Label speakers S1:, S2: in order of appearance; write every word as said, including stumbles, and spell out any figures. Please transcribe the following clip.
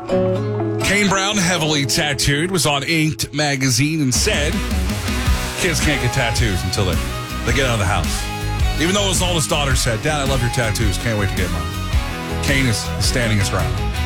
S1: Kane Brown, heavily tattooed, was on Inked magazine and said kids can't get tattoos until they, they get out of the house. Even though his oldest daughter said, Dad, I love your tattoos. Can't wait to get mine. Kane is standing his ground.